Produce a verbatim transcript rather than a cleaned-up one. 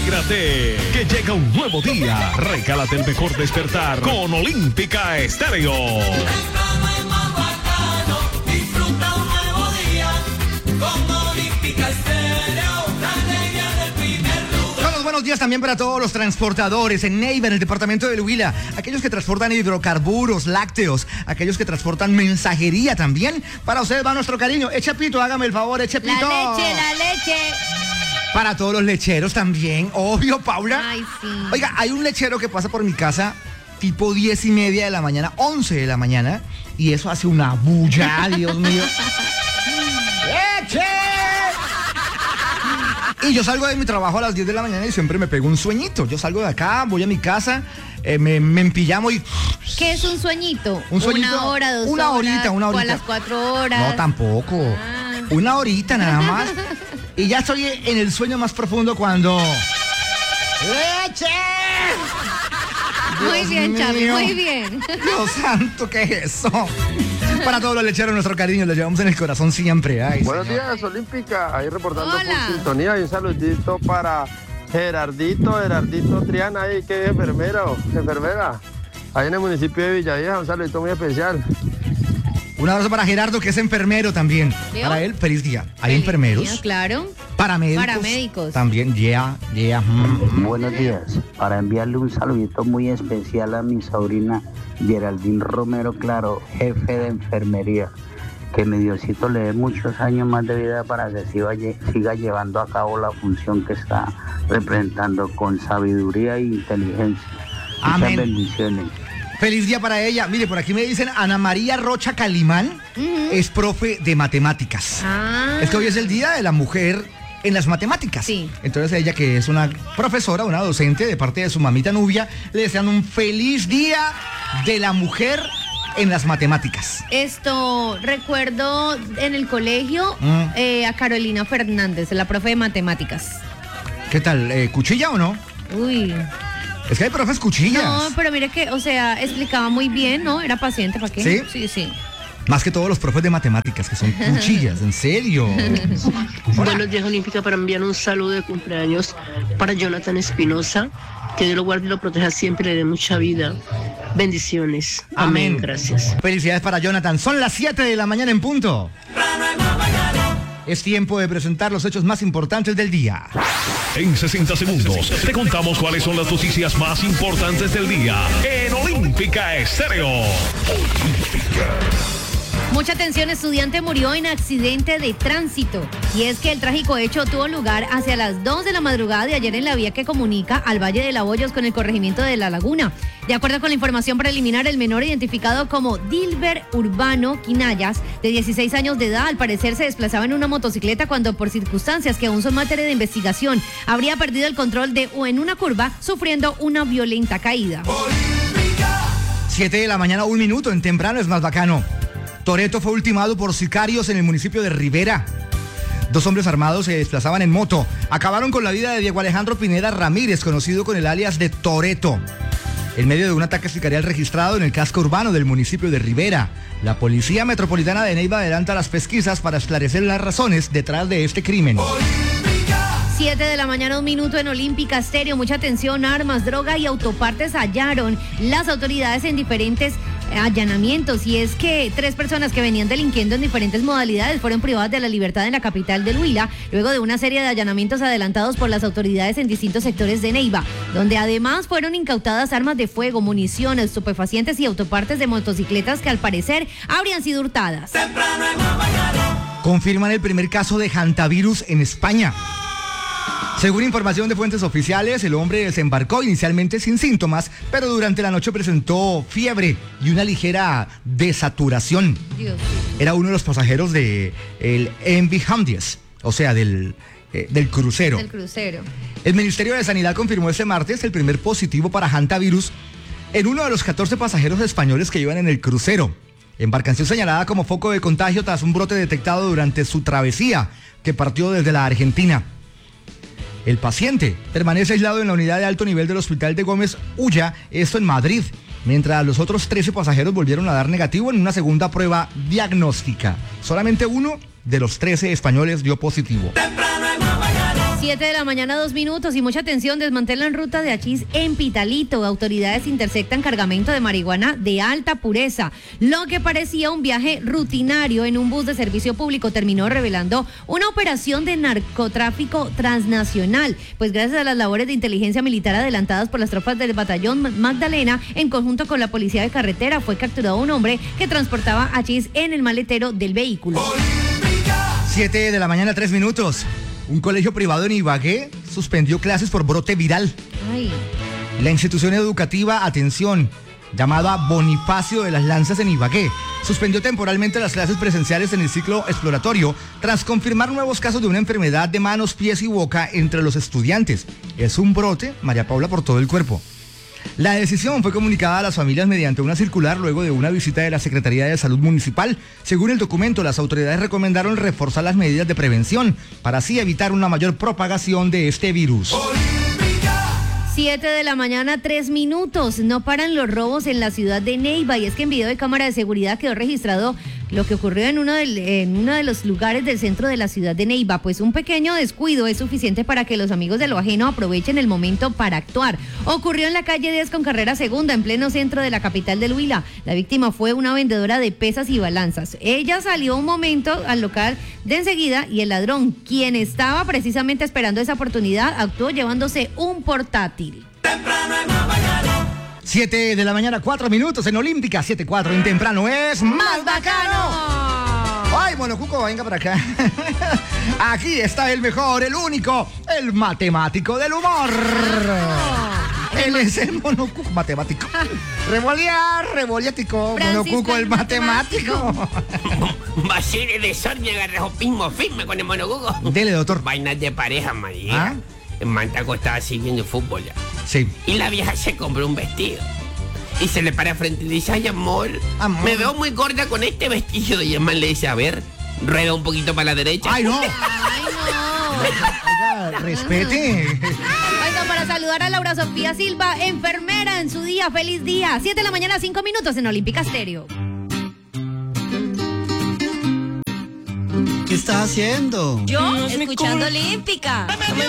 Alégrate, que llega un nuevo día. Recálate el mejor despertar con Olímpica Estéreo. Disfruta un nuevo día con Olímpica Estéreo, la alegría del primer lugar. Buenos, buenos días también para todos los transportadores en Neiva, en el departamento del Huila, aquellos que transportan hidrocarburos, lácteos, aquellos que transportan mensajería también. Para ustedes va nuestro cariño. Eche pito, hágame el favor, eche pito. La leche, la leche. Para todos los lecheros también, obvio, Paula. Ay, sí. Oiga, hay un lechero que pasa por mi casa tipo diez y media de la mañana, once de la mañana, y eso hace una bulla, Dios mío. ¡Leche! Y yo salgo de mi trabajo a las diez de la mañana y siempre me pego un sueñito. Yo salgo de acá, voy a mi casa, eh, me, me empillamo y... ¿Qué es un sueñito? Un sueñito, Una hora, dos una horas. horita, una horita. O a las cuatro horas. No, tampoco. Ah. Una horita nada más. Y ya estoy en el sueño más profundo cuando... ¡Leche! Muy Dios bien, Charly, mío. muy bien. Dios santo, ¿qué es eso? Para todos los lecheros, nuestro cariño lo llevamos en el corazón siempre. Ay, Buenos señor. días, Olímpica. Ahí reportando Hola. por sintonía y un saludito para Gerardito, Gerardito Triana, ahí que es enfermero, enfermera. Ahí en el municipio de Villavieja, un saludito muy especial. Un abrazo para Gerardo, que es enfermero también. ¿Veo? Para él, feliz día. Hay Feliz enfermeros, día, claro. paramédicos. Paramédicos. También, yeah, yeah. mm, mm. Buenos días, para enviarle un saludito muy especial a mi sobrina Geraldine Romero Claro, jefe de enfermería. Que mi Diosito le dé muchos años más de vida para que siga, lle- siga llevando a cabo la función que está representando con sabiduría e inteligencia. Muchas Amén. bendiciones. Feliz día para ella. Mire, por aquí me dicen Ana María Rocha Calimán, es profe de matemáticas. Ah. Es que hoy es el Día de la Mujer en las Matemáticas. Sí. Entonces ella, que es una profesora, una docente de parte de su mamita Nubia, le desean un feliz Día de la Mujer en las Matemáticas. Esto, recuerdo en el colegio Mm. eh, a Carolina Fernández, la profe de matemáticas. ¿Qué tal? Eh, ¿Cuchilla o no? Uy. Es que hay profes cuchillas. No, pero mire que, o sea, explicaba muy bien, ¿no? Era paciente, ¿para qué? ¿Sí? Sí, sí. Más que todos los profes de matemáticas, que son cuchillas, en serio. Buenos días, Olímpica, para enviar un saludo de cumpleaños para Jonathan Espinosa. Que Dios lo guarde y lo proteja siempre y le dé mucha vida. Bendiciones. Amén. Amén. Gracias. Felicidades para Jonathan. Son las siete de la mañana en punto. Es tiempo de presentar los hechos más importantes del día. En sesenta segundos te contamos cuáles son las noticias más importantes del día en Olímpica Estéreo. Olímpica. Mucha atención, estudiante murió en accidente de tránsito. Y es que el trágico hecho tuvo lugar hacia las dos de la madrugada de ayer en la vía que comunica al Valle de Laboyos con el corregimiento de La Laguna. De acuerdo con la información preliminar, el menor identificado como Dilber Urbano Quinayas, de dieciséis años de edad, al parecer se desplazaba en una motocicleta cuando por circunstancias que aún son materia de investigación, habría perdido el control de o en una curva, sufriendo una violenta caída. siete de la mañana, un minuto, en temprano es más bacano. Toretto fue ultimado por sicarios en el municipio de Rivera. Dos hombres armados se desplazaban en moto. Acabaron con la vida de Diego Alejandro Pineda Ramírez, conocido con el alias de Toretto, en medio de un ataque sicarial registrado en el casco urbano del municipio de Rivera. La Policía Metropolitana de Neiva adelanta las pesquisas para esclarecer las razones detrás de este crimen. siete de la mañana, un minuto en Olímpica Estéreo. Mucha atención, armas, droga y autopartes hallaron las autoridades en diferentes allanamientos. Y es que tres personas que venían delinquiendo en diferentes modalidades fueron privadas de la libertad en la capital del Huila, luego de una serie de allanamientos adelantados por las autoridades en distintos sectores de Neiva, donde además fueron incautadas armas de fuego, municiones, estupefacientes y autopartes de motocicletas que al parecer habrían sido hurtadas. Confirman el primer caso de hantavirus en España. Según información de fuentes oficiales, el hombre desembarcó inicialmente sin síntomas, pero durante la noche presentó fiebre y una ligera desaturación. Dios. Era uno de los pasajeros de el M V Hamdies, o sea, del, eh, del crucero. Del crucero. El Ministerio de Sanidad confirmó este martes el primer positivo para hantavirus en uno de los catorce pasajeros españoles que iban en el crucero. Embarcación señalada como foco de contagio tras un brote detectado durante su travesía, que partió desde la Argentina. El paciente permanece aislado en la unidad de alto nivel del Hospital de Gómez Ulla, esto en Madrid, mientras los otros trece pasajeros volvieron a dar negativo en una segunda prueba diagnóstica. Solamente uno de los trece españoles dio positivo. Temprano en la mañana. Siete de la mañana, dos minutos y mucha atención. Desmantelan ruta de hachís en Pitalito. Autoridades interceptan cargamento de marihuana de alta pureza. Lo que parecía un viaje rutinario en un bus de servicio público terminó revelando una operación de narcotráfico transnacional. Pues gracias a las labores de inteligencia militar adelantadas por las tropas del batallón Magdalena, en conjunto con la policía de carretera, fue capturado un hombre que transportaba hachís en el maletero del vehículo. Siete de la mañana, tres minutos. Un colegio privado en Ibagué suspendió clases por brote viral. Ay. La institución educativa, atención, llamada Bonifacio de las Lanzas en Ibagué, suspendió temporalmente las clases presenciales en el ciclo exploratorio tras confirmar nuevos casos de una enfermedad de manos, pies y boca entre los estudiantes. Es un brote, María Paula, por todo el cuerpo. La decisión fue comunicada a las familias mediante una circular luego de una visita de la Secretaría de Salud Municipal. Según el documento, las autoridades recomendaron reforzar las medidas de prevención para así evitar una mayor propagación de este virus. Siete de la mañana, tres minutos. No paran los robos en la ciudad de Neiva, y es que en video de cámara de seguridad quedó registrado lo que ocurrió en uno, del, en uno de los lugares del centro de la ciudad de Neiva. Pues un pequeño descuido es suficiente para que los amigos de lo ajeno aprovechen el momento para actuar. Ocurrió en la calle diez con carrera segunda, en pleno centro de la capital del Huila. La víctima fue una vendedora de pesas y balanzas. Ella salió un momento al local de enseguida y el ladrón, quien estaba precisamente esperando esa oportunidad, actuó llevándose un portátil. Temprano es más bacano. Siete de la mañana, cuatro minutos en Olímpica. Siete, cuatro en temprano es más bacano. Ay, Monocuco, venga para acá. Aquí está el mejor, el único, el matemático del humor. Él es el Monocuco matemático. Revolear, revoleático, Monocuco el matemático. Basile de Sornia agarró mismo firme con el Monocuco. Dele, doctor. Vainas de pareja, María. ¿Ah? El mantaco estaba siguiendo fútbol ya. Sí. Y la vieja se compró un vestido. Y se le para frente y dice, ay, amor, Amor. me veo muy gorda con este vestido. Y el man le dice, a ver, rueda un poquito para la derecha. Ay, no. Ay, no. Oiga, respete. Oiga, para saludar a Laura Sofía Silva, enfermera en su día. Feliz día. Siete de la mañana, cinco minutos en Olímpica Estéreo. ¿Qué estás haciendo? Yo, escuchando Olímpica.